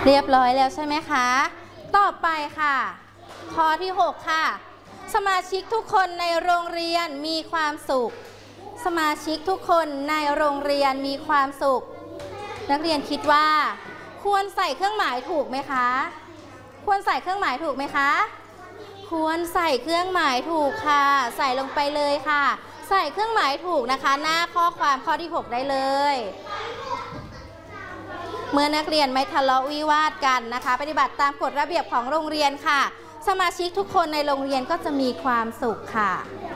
เรียบร้อยแล้วใช่ไหมคะต่อไปค่ะข้อที่6ค่ะสมาชิกทุกคนในโรงเรียนมีความสุขสมาชิกทุกคนในโรงเรียนมีความสุขนักเรียนคิดว่าควรใส่เครื่องหมายถูกไหมคะควรใส่เครื่องหมายถูกไหมคะควรใส่เครื่องหมายถูกค่ะใส่ลงไปเลยค่ะใส่เครื่องหมายถูกนะคะหน้าข้อความข้อที่6ได้เลยเมื่อนักเรียนไม่ทะเลาะวิวาทกันนะคะปฏิบัติตามกฎระเบียบของโรงเรียนค่ะสมาชิกทุกคนในโรงเรียนก็จะมีความสุขค่ะ